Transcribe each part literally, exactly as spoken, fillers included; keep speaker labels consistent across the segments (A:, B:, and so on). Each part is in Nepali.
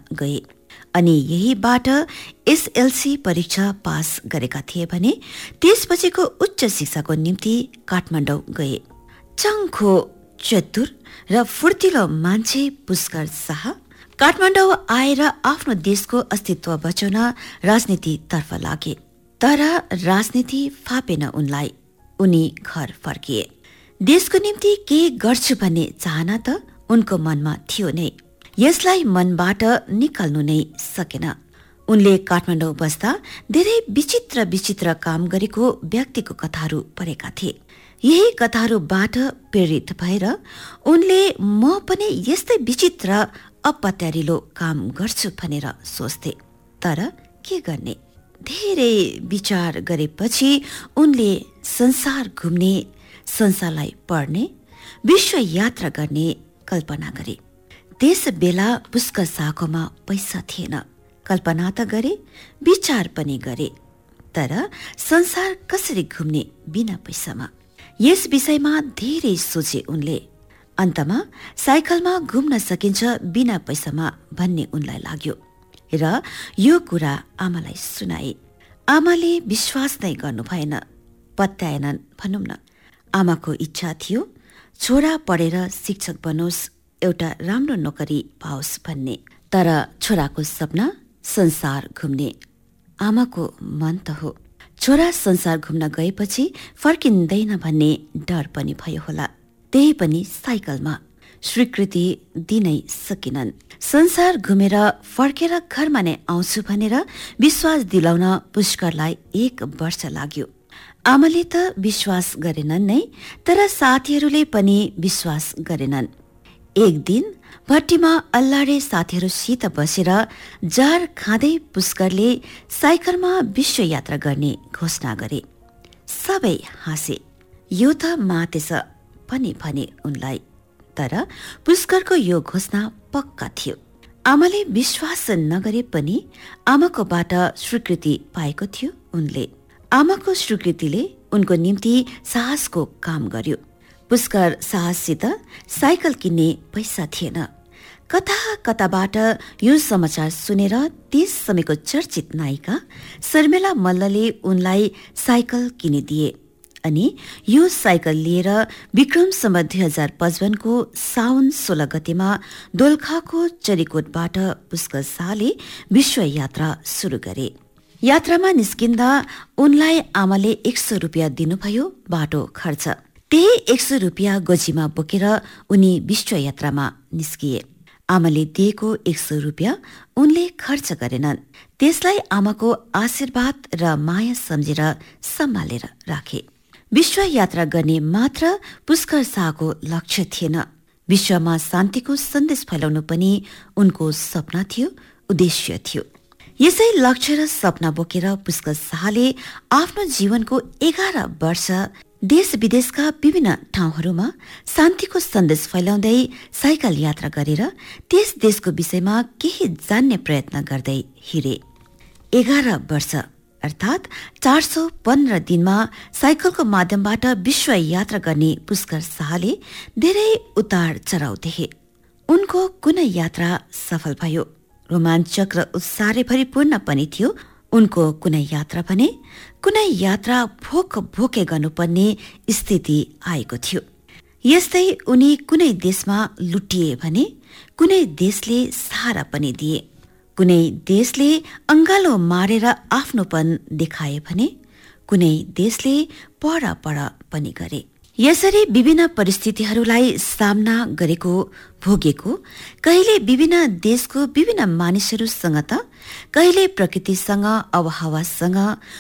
A: गए अनि यहीबाट एसएलसी परीक्षा पास गरेका थिए भने त्यसपछिको उच्च शिक्षाको निम्ति काठमाडौँ गए। चङ्खो, चतुर र फुर्तिलो मान्छे पुष्कर शाह काठमाडौँ आएर आफ्नो देशको अस्तित्व बचाउन राजनीतितर्फ लागे। तर राजनीति फापेन उनलाई। उनी घर फर्किए। देशको निम्ति के गर्छु भन्ने चाहना त उनको मनमा थियो नै। यसलाई मनबाट निकाल्नु नै सकेन। उनले काठमाडौँ बस्दा धेरै विचित्र विचित्र काम गरेको व्यक्तिको कथाहरू पढेका थिए। यही कथाहरूबाट प्रेरित भएर उनले म पनि यस्तै विचित्र अपत्यारिलो काम गर्छु भनेर सोच्थे। तर के गर्ने? धेरै विचार गरेपछि उनले संसार घुम्ने, संसारलाई पढ्ने, विश्व यात्रा गर्ने कल्पना गरे। त्यस बेला पुष्कर शाहकोमा पैसा थिएन। कल्पना त गरे, विचार पनि गरे, तर संसार कसरी घुम्ने बिना पैसामा? यस विषयमा धेरै सोचे उनले। अन्तमा साइकलमा घुम्न सकिन्छ बिना पैसामा भन्ने उनलाई लाग्यो र यो कुरा आमालाई सुनाए। आमाले विश्वास नै गर्नु भएन, पत्याएनन् भनौँ न। आमाको इच्छा थियो छोरा पढेर शिक्षक बनोस्, एउटा राम्रो नोकरी पाओस् भन्ने। तर छोराको सपना संसार घुम्ने। आमाको मन त हो छोरा संसार घुम्न गएपछि फर्किँदैन भन्ने डर पनि भयो होला। त्यही पनि साइकलमा। स्वीकृति दिनै सकिनन्। संसार घुमेर फर्केर घरमा नै आउँछु भनेर विश्वास दिलाउन पुष्करलाई एक वर्ष लाग्यो। आमाले त विश्वास गरेनन् नै, तर साथीहरूले पनि विश्वास गरेनन्। एक दिन भट्टीमा अल्लाडे साथीहरूसित बसेर जार खाँदै पुष्करले साइकलमा विश्व यात्रा गर्ने घोषणा गरे। सबै हाँसे। यो त मातेछ पनि भने उनलाई। तर पुष्करको यो घोषणा पक्का थियो। आमाले विश्वास नगरे पनि आमाकोबाट स्वीकृति पाएको थियो उनले। आमाको स्वीकृतिले उनको निम्ति साहसको काम गर्यो। पुष्कर साहससित साइकल किन्ने पैसा थिएन। कता कताबाट यो समाचार सुनेर त्यस समयको चर्चित नायिका शर्मिला मल्लले उनलाई साइकल किनिदिए अनि यो साइकल लिएर विक्रम सम्वत दुई हजार पचपन्नको साउन सोह्र गतेमा दोलखाको चरीकोटबाट पुष्कर शाहले विश्व यात्रा सुरु गरे। यात्रामा निस्किँदा उनलाई आमाले एक सौ रुपियाँ दिनुभयो बाटो खर्च। त्यही एक सौ रुपियाँ गोजीमा बोकेर उनी विश्व यात्रामा निस्किए। आमाले दिएको एक सौ रुपियाँ उनले खर्च गरेनन्। त्यसलाई आमाको आशीर्वाद र माया सम्झेर सम्हालेर राखे। विश्व यात्रा गर्ने मात्र पुष्कर शाहको लक्ष्य थिएन। विश्वमा शान्तिको सन्देश फैलाउनु पनि उनको सपना थियो, उद्देश्य थियो। यसै लक्ष्य र सपना बोकेर पुष्कर शाहले आफ्नो जीवनको एघार वर्ष देश विदेशका विभिन्न ठाउँहरूमा शान्तिको सन्देश फैलाउँदै साइकल यात्रा गरेर त्यस देशको विषयमा केही जान्ने प्रयत्न गर्दै हिँडे। एघार वर्ष अर्थात् चार सौ पन्ध्र दिनमा साइकलको माध्यमबाट विश्व यात्रा गर्ने पुष्कर शाहले धेरै उतार चढाउ देखे। उनको कुनै यात्रा सफल भयो, रोमाञ्चक र उत्साहले भरिपूर्ण पनि थियो। उनको कुनै यात्रा भने कुनै यात्रा भोक भोके गर्नुपर्ने स्थिति आएको थियो। यस्तै उनी कुनै देशमा लुटिए भने कुनै देशले सहारा पनि दिए। कुनै देशले अङ्गालो मारेर आफ्नोपन देखाए भने कुनै देशले पढ पढ पनि गरे। यसरी विभिन्न परिस्थितिहरूलाई सामना गरेको भोगेको, कहिले विभिन्न देशको विभिन्न मानिसहरूसँग त कहिले प्रकृतिसँग, आबहावासँग,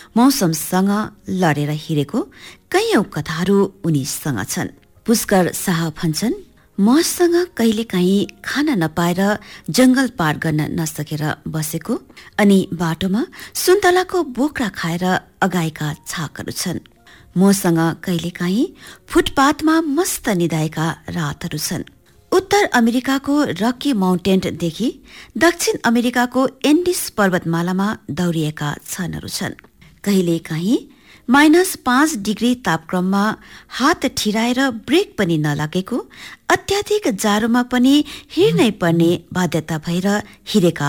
A: मौसमसँग लडेर हिँडेको कैयौं कथाहरू उनीसँग छन्। पुष्कर शाह भन्छन्, मसँग कहिलेकाहीँ खाना नपाएर जंगल पार गर्न नसकेर बसेको अनि बाटोमा सुन्तलाको बोक्रा खाएर अगाएका छाकहरू छन्। मसँग कहिलेकाहीँ फुटपाथमा मस्त निदाएका रातहरू छन्। उत्तर अमेरिकाको रकी माउन्टेनदेखि दक्षिण अमेरिकाको एन्डिस पर्वतमालामा दौडिएका क्षणहरू छन्। कहिलेकाहीँ माइनस पाँच डिग्री तापक्रममा हात ठिराएर ब्रेक पनि नलागेको, अत्याधिक जाडोमा पनि हिँड्नै पर्ने बाध्यता भएर हिँडेका